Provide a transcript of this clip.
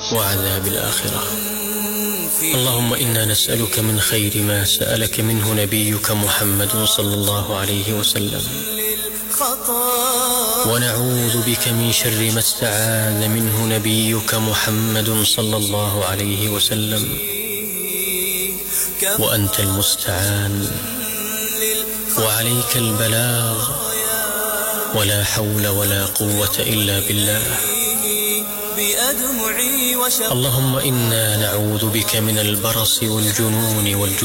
وعذاب الآخرة. اللهم إنا نسألك من خير ما سألك منه نبيك محمد صلى الله عليه وسلم، ونعوذ بك من شر ما استعاذ منه نبيك محمد صلى الله عليه وسلم، وأنت المستعان وعليك البلاغ، ولا حول ولا قوة إلا بالله. اللهم إنا نعوذ بك من البرص والجنون والجذام